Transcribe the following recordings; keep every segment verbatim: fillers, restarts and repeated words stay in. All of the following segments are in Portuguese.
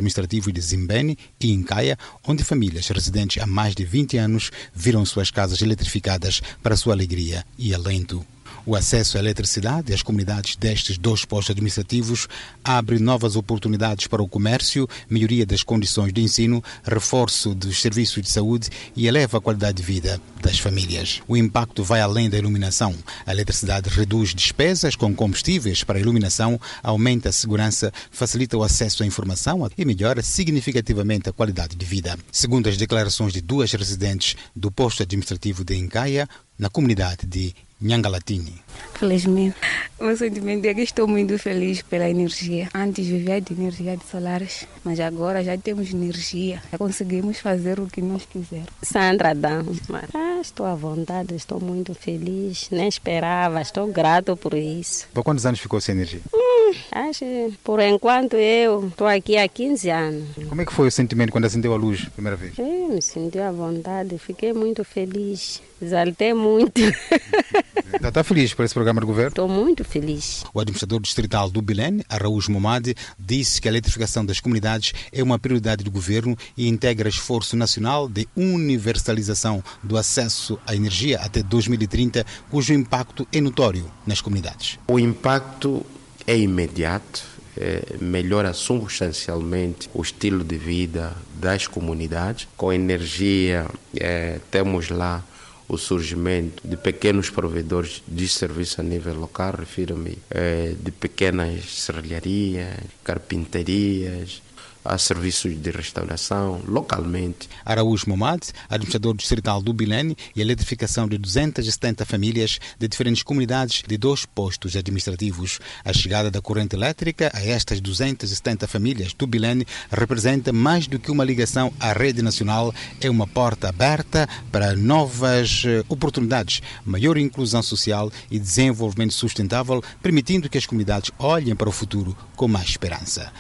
administrativo de Zimbeni e Incaia, onde famílias residentes há mais de vinte anos viram suas casas eletrificadas para sua alegria e alento. O acesso à eletricidade às comunidades destes dois postos administrativos abre novas oportunidades para o comércio, melhoria das condições de ensino, reforço dos serviços de saúde e eleva a qualidade de vida das famílias. O impacto vai além da iluminação. A eletricidade reduz despesas com combustíveis para a iluminação, aumenta a segurança, facilita o acesso à informação e melhora significativamente a qualidade de vida. Segundo as declarações de duas residentes do posto administrativo de Incaia, na comunidade de Nhangalatini. Felizmente. O meu sentimento é que estou muito feliz pela energia. Antes vivia de energia de solares, mas agora já temos energia. Já conseguimos fazer o que nós quisermos. Sandra Damos. Ah, estou à vontade, estou muito feliz. Nem esperava, estou grato por isso. Por quantos anos ficou sem energia? Hum, acho, por enquanto eu estou aqui há quinze anos. Como é que foi o sentimento quando acendeu a luz a primeira vez? Eu me senti à vontade, fiquei muito feliz. Exaltei muito. Já está feliz por esse programa de governo? Estou muito feliz. O administrador distrital do Belém, Araújo Momade, disse que a eletrificação das comunidades é uma prioridade do governo e integra esforço nacional de universalização do acesso à energia até dois mil e trinta, cujo impacto é notório nas comunidades. O impacto é imediato, é, melhora substancialmente o estilo de vida das comunidades. Com energia, é, temos lá o surgimento de pequenos provedores de serviço a nível local, refiro-me eh, de pequenas serralharias, carpintarias, a serviços de restauração localmente. Araújo Momade, administrador distrital do Belém, e a eletrificação de duzentas e setenta famílias de diferentes comunidades de dois postos administrativos. A chegada da corrente elétrica a estas duzentas e setenta famílias do Belém representa mais do que uma ligação à rede nacional, é uma porta aberta para novas oportunidades, maior inclusão social e desenvolvimento sustentável, permitindo que as comunidades olhem para o futuro com mais esperança.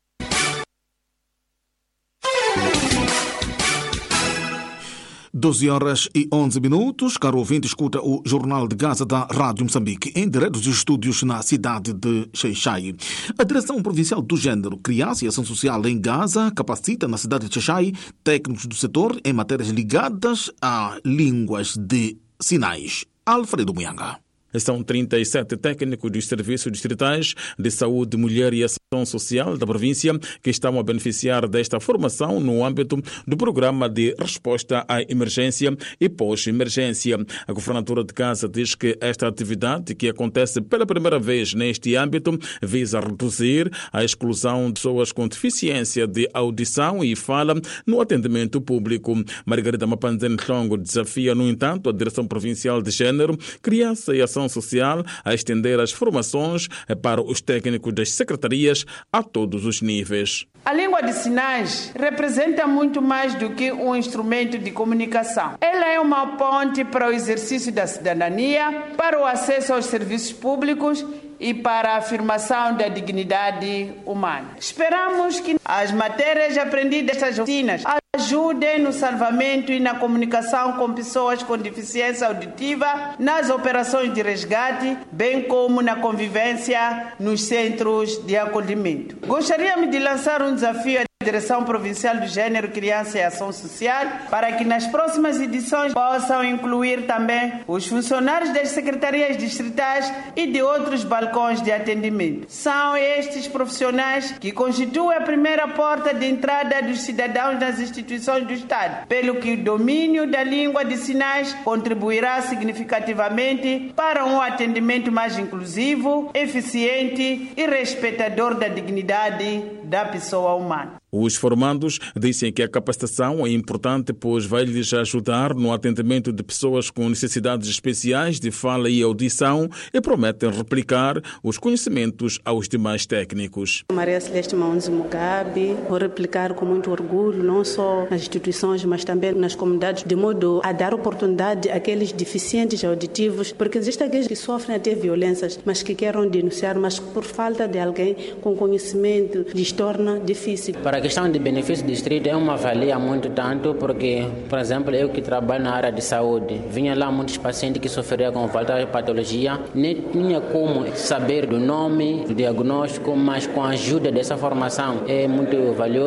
doze horas e onze minutos. Caro ouvinte, escuta o Jornal de Gaza da Rádio Moçambique, em direto dos estúdios na cidade de Xai-Xai. A Direção Provincial do Gênero, Criança e Ação Social em Gaza capacita na cidade de Xai-Xai técnicos do setor em matérias ligadas a línguas de sinais. Alfredo Muyanga. São trinta e sete técnicos dos serviços distritais de saúde, mulher e ação social da província que estão a beneficiar desta formação no âmbito do programa de resposta à emergência e pós-emergência. A governadora de Gaza diz que esta atividade, que acontece pela primeira vez neste âmbito, visa reduzir a exclusão de pessoas com deficiência de audição e fala no atendimento público. Margarida Mapanzene Tlongo desafia, no entanto, a Direção Provincial de Gênero, Criança e Ação Social a estender as formações para os técnicos das secretarias a todos os níveis. A língua de sinais representa muito mais do que um instrumento de comunicação. Ela é uma ponte para o exercício da cidadania, para o acesso aos serviços públicos e para a afirmação da dignidade humana. Esperamos que as matérias aprendidas nestas oficinas ajudem no salvamento e na comunicação com pessoas com deficiência auditiva, nas operações de resgate, bem como na convivência nos centros de acolhimento. Gostaria de lançar um desafio à Direção Provincial do Gênero, Criança e Ação Social para que nas próximas edições possam incluir também os funcionários das secretarias distritais e de outros balcões de atendimento. São estes profissionais que constituem a primeira porta de entrada dos cidadãos nas instituições do Estado, pelo que o domínio da língua de sinais contribuirá significativamente para um atendimento mais inclusivo, eficiente e respeitador da dignidade da pessoa humana. Os formandos dizem que a capacitação é importante, pois vai lhes ajudar no atendimento de pessoas com necessidades especiais de fala e audição e prometem replicar os conhecimentos aos demais técnicos. Maria Celeste Maunzi Mugabe, vou replicar com muito orgulho, não só nas instituições, mas também nas comunidades, de modo a dar oportunidade àqueles deficientes auditivos, porque existem aqueles que sofrem até violências, mas que querem denunciar, mas por falta de alguém com conhecimento lhes torna difícil. Para a questão de benefício do distrito é uma valia muito tanto, porque, por exemplo, eu que trabalho na área de saúde, vinha lá muitos pacientes que sofriam com falta de patologia, nem tinha como saber do nome, do diagnóstico, mas com a ajuda dessa formação é muito valioso.